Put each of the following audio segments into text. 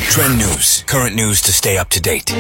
Trend News. Current news to stay up to date.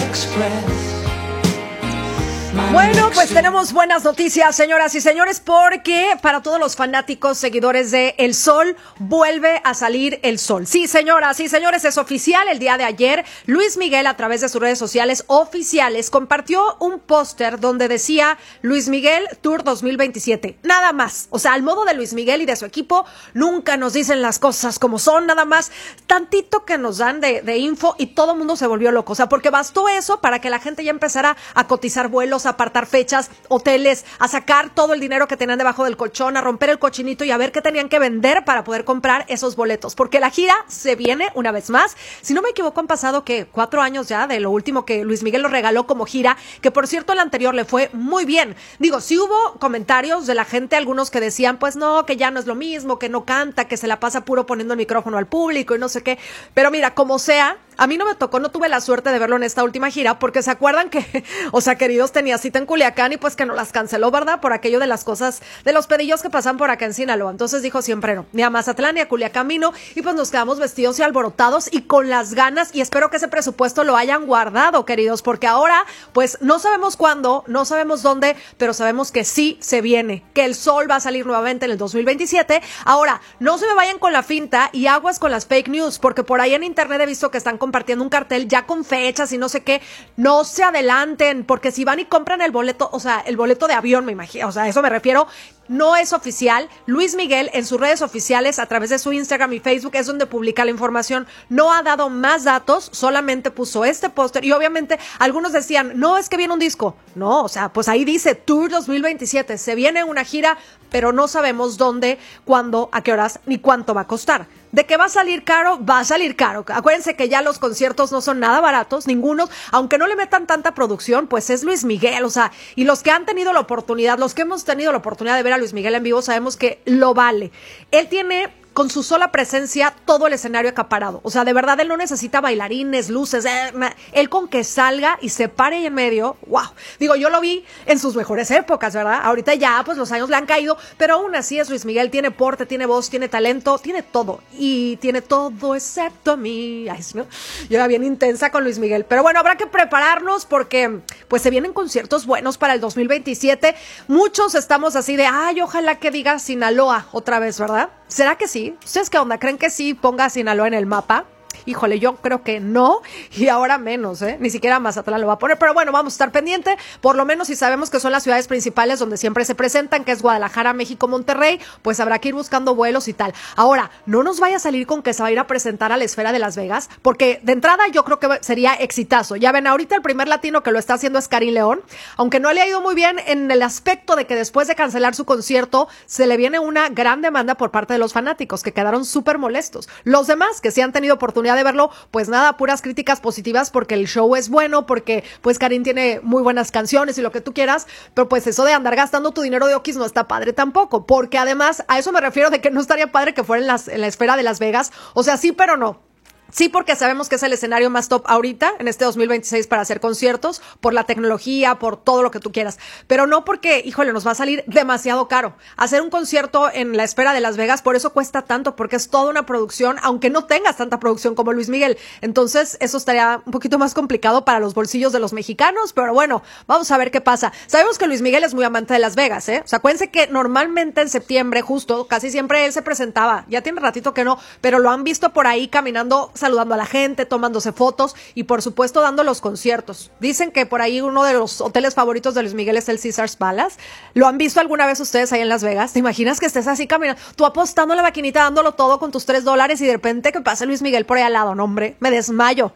Bueno, pues tenemos buenas noticias, señoras y señores, porque para todos los fanáticos, seguidores de El Sol, vuelve a salir el sol. Sí, señoras y señores, es oficial. El día de ayer, Luis Miguel, a través de sus redes sociales oficiales, compartió un póster donde decía Luis Miguel Tour 2027. Nada más. O sea, al modo de Luis Miguel y de su equipo, nunca nos dicen las cosas como son, nada más. Tantito que nos dan de info y todo el mundo se volvió loco. O sea, porque bastó eso para que la gente ya empezara a cotizar vuelos, a apartar fechas, hoteles, a sacar todo el dinero que tenían debajo del colchón, a romper el cochinito y a ver qué tenían que vender para poder comprar esos boletos, porque la gira se viene una vez más. Si no me equivoco, han pasado que 4 años ya de lo último que Luis Miguel lo regaló como gira, que por cierto el anterior le fue muy bien. Digo, sí hubo comentarios de la gente, algunos que decían, pues no, que ya no es lo mismo, que no canta, que se la pasa puro poniendo el micrófono al público y no sé qué, pero mira, como sea, a mí no me tocó, no tuve la suerte de verlo en esta última gira, porque se acuerdan que, o sea, queridos, tenía cita en Culiacán y pues que no las canceló, ¿verdad? Por aquello de las cosas, de los pedillos que pasan por acá en Sinaloa. Entonces dijo siempre no, ni a Mazatlán ni a Culiacán vino, y pues nos quedamos vestidos y alborotados y con las ganas, y espero que ese presupuesto lo hayan guardado, queridos, porque ahora, pues no sabemos cuándo, no sabemos dónde, pero sabemos que sí se viene, que el sol va a salir nuevamente en el 2027. Ahora, no se me vayan con la finta y aguas con las fake news, porque por ahí en internet he visto que están compartiendo un cartel ya con fechas y no sé qué. No se adelanten, porque si van y compran el boleto, o sea, el boleto de avión, me imagino, o sea, a eso me refiero, no es oficial. Luis Miguel en sus redes oficiales, a través de su Instagram y Facebook, es donde publica la información. No ha dado más datos, solamente puso este póster, y obviamente algunos decían, no, es que viene un disco. No, o sea, pues ahí dice Tour 2027, se viene una gira, pero no sabemos dónde, cuándo, a qué horas, ni cuánto va a costar. ¿De qué va a salir caro? Va a salir caro. Acuérdense que ya los conciertos no son nada baratos, ninguno, aunque no le metan tanta producción, pues es Luis Miguel, o sea, y los que han tenido la oportunidad, los que hemos tenido la oportunidad de ver a Luis Miguel en vivo, sabemos que lo vale. Él tiene, con su sola presencia, todo el escenario acaparado. O sea, de verdad, él no necesita bailarines, luces, él con que salga y se pare ahí en medio, wow. Digo, yo lo vi en sus mejores épocas, ¿verdad? Ahorita ya, pues los años le han caído, pero aún así es Luis Miguel, tiene porte, tiene voz, tiene talento, tiene todo. Y tiene todo excepto a mí. Ay, ¿no? Yo era bien intensa con Luis Miguel. Pero bueno, habrá que prepararnos porque, pues, se vienen conciertos buenos para el 2027. Muchos estamos así de, ay, ojalá que diga Sinaloa otra vez, ¿verdad? ¿Será que sí? ¿Ustedes qué onda? ¿Creen que sí ponga Sinaloa en el mapa? Híjole, yo creo que no, y ahora menos, ni siquiera Mazatlán lo va a poner, pero bueno, vamos a estar pendiente, por lo menos si sabemos que son las ciudades principales donde siempre se presentan, que es Guadalajara, México, Monterrey, pues habrá que ir buscando vuelos y tal. Ahora, no nos vaya a salir con que se va a ir a presentar a la Esfera de Las Vegas, porque de entrada yo creo que sería exitazo. Ya ven, ahorita el primer latino que lo está haciendo es Karim León, aunque no le ha ido muy bien en el aspecto de que después de cancelar su concierto, se le viene una gran demanda por parte de los fanáticos, que quedaron súper molestos. Los demás, que sí han tenido oportunidad de verlo, pues nada, puras críticas positivas, porque el show es bueno, porque pues Karim tiene muy buenas canciones y lo que tú quieras, pero pues eso de andar gastando tu dinero de okis no está padre tampoco, porque además a eso me refiero de que no estaría padre que fuera en la Esfera de Las Vegas, o sea, sí, pero no. Sí, porque sabemos que es el escenario más top ahorita, en este 2026, para hacer conciertos, por la tecnología, por todo lo que tú quieras. Pero no porque, híjole, nos va a salir demasiado caro. Hacer un concierto en la Esfera de Las Vegas, por eso cuesta tanto, porque es toda una producción, aunque no tengas tanta producción como Luis Miguel. Entonces, eso estaría un poquito más complicado para los bolsillos de los mexicanos, pero bueno, vamos a ver qué pasa. Sabemos que Luis Miguel es muy amante de Las Vegas, O sea, acuérdense que normalmente en septiembre, justo, casi siempre él se presentaba. Ya tiene ratito que no, pero lo han visto por ahí caminando, saludando a la gente, tomándose fotos y por supuesto dando los conciertos. Dicen que por ahí uno de los hoteles favoritos de Luis Miguel es el Caesars Palace. ¿Lo han visto alguna vez ustedes ahí en Las Vegas? ¿Te imaginas que estés así caminando, tú apostando la maquinita, dándolo todo con tus $3 y de repente que pase Luis Miguel por ahí al lado? No, hombre, me desmayo.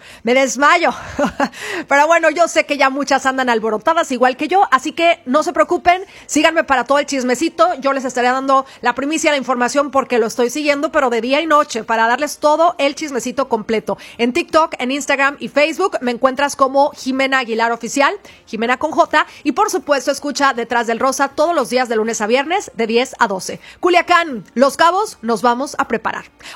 Pero bueno, yo sé que ya muchas andan alborotadas igual que yo, así que no se preocupen, síganme para todo el chismecito. Yo les estaré dando la primicia, la información, porque lo estoy siguiendo, pero de día y noche, para darles todo el chismecito completo. En TikTok, en Instagram y Facebook me encuentras como Jimena Aguilar Oficial, Jimena con J, y por supuesto escucha Detrás del Rosa todos los días de lunes a viernes de 10 a 12. Culiacán, Los Cabos, nos vamos a preparar. Oye,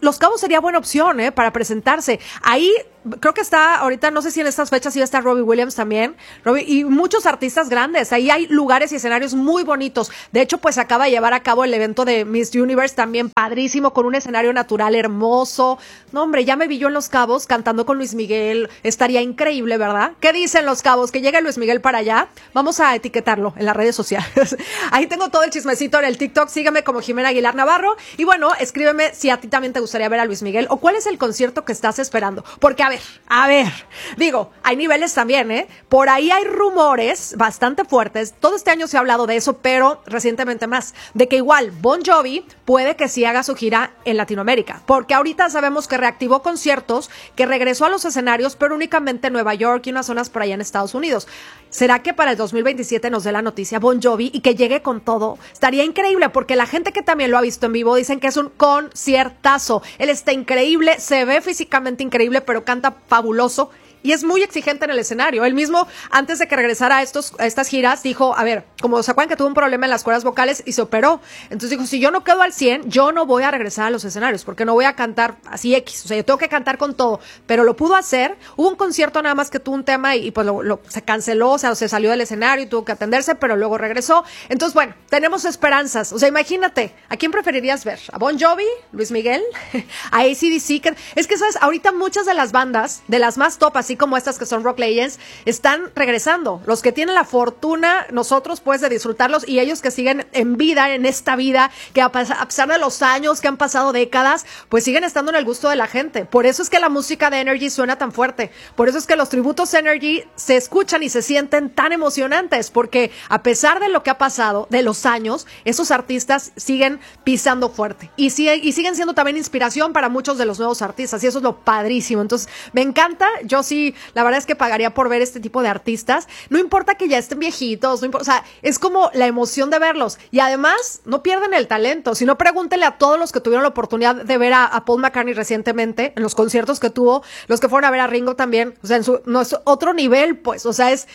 Los Cabos sería buena opción, para presentarse. Ahí creo que está ahorita, no sé si en estas fechas iba a estar Robbie Williams también, y muchos artistas grandes. Ahí hay lugares y escenarios muy bonitos. De hecho, pues acaba de llevar a cabo el evento de Miss Universe también padrísimo, con un escenario natural hermoso. No, hombre, ya me vi yo en Los Cabos cantando con Luis Miguel. Estaría increíble, ¿verdad? ¿Qué dicen Los Cabos? Que llegue Luis Miguel para allá. Vamos a etiquetarlo en las redes sociales. Ahí tengo todo el chismecito en el TikTok. Sígueme como Jimena Aguilar Navarro. Y bueno, escríbeme si a ti también te gustaría ver a Luis Miguel o cuál es el concierto que estás esperando. Porque, a ver, digo, hay niveles también, Por ahí hay rumores bastante fuertes. Todo este año se ha hablado de eso, pero recientemente más. De que igual Bon Jovi puede que sí haga su gira en Latinoamérica. Porque ahorita sabemos que reactivó conciertos, que regresó a los escenarios, pero únicamente en Nueva York y unas zonas por allá en Estados Unidos. ¿Será que para el 2027 nos dé la noticia Bon Jovi y que llegue con todo? Estaría increíble, porque la gente que también lo ha visto en vivo dicen que es un conciertazo. Él está increíble, se ve físicamente increíble, pero canta fabuloso. Y es muy exigente en el escenario. Él mismo, antes de que regresara a estas giras, dijo, a ver, como se acuerdan que tuvo un problema en las cuerdas vocales y se operó. Entonces dijo, si yo no quedo al 100, yo no voy a regresar a los escenarios, porque no voy a cantar así X. O sea, yo tengo que cantar con todo. Pero lo pudo hacer. Hubo un concierto nada más que tuvo un tema y pues se canceló, o sea, se salió del escenario y tuvo que atenderse, pero luego regresó. Entonces, bueno, tenemos esperanzas. O sea, imagínate, ¿a quién preferirías ver? ¿A Bon Jovi? ¿Luis Miguel? ¿A AC/DC? Es que, ¿sabes? Ahorita muchas de las bandas, de las más top, así como estas que son Rock Legends, están regresando. Los que tienen la fortuna, nosotros pues de disfrutarlos, y ellos que siguen en vida, en esta vida, que a pesar de los años que han pasado, décadas, pues siguen estando en el gusto de la gente. Por eso es que la música de Energy suena tan fuerte. Por eso es que los tributos Energy se escuchan y se sienten tan emocionantes, porque a pesar de lo que ha pasado, de los años, esos artistas siguen pisando fuerte y siguen siendo también inspiración para muchos de los nuevos artistas, y eso es lo padrísimo. Entonces, me encanta. Yo sí, la verdad es que pagaría por ver este tipo de artistas. No importa que ya estén viejitos, no importa, o sea, es como la emoción de verlos. Y además, no pierden el talento. Si no, pregúntenle a todos los que tuvieron la oportunidad de ver a Paul McCartney recientemente, en los conciertos que tuvo, los que fueron a ver a Ringo también. O sea, no es otro nivel, pues. O sea, es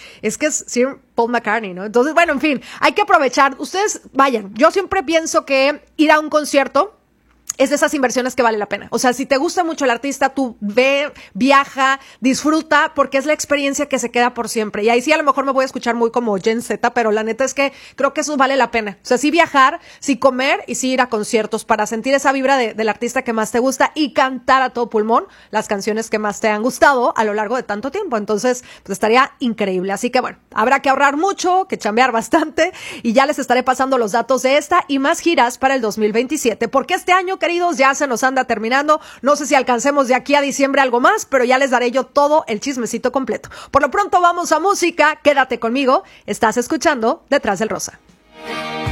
Sir Paul McCartney, ¿no? Entonces, bueno, en fin, hay que aprovechar. Ustedes vayan. Yo siempre pienso que ir a un concierto es de esas inversiones que vale la pena. O sea, si te gusta mucho el artista, tú ve, viaja, disfruta, porque es la experiencia que se queda por siempre. Y ahí sí a lo mejor me voy a escuchar muy como Gen Z, pero la neta es que creo que eso vale la pena. O sea, sí viajar, sí comer y sí ir a conciertos para sentir esa vibra del artista que más te gusta y cantar a todo pulmón las canciones que más te han gustado a lo largo de tanto tiempo. Entonces, pues estaría increíble. Así que bueno, habrá que ahorrar mucho, que chambear bastante, y ya les estaré pasando los datos de esta y más giras para el 2027, porque este año, queridos, ya se nos anda terminando. No sé si alcancemos de aquí a diciembre algo más, pero ya les daré yo todo el chismecito completo. Por lo pronto vamos a música. Quédate conmigo. Estás escuchando Detrás del Rosa.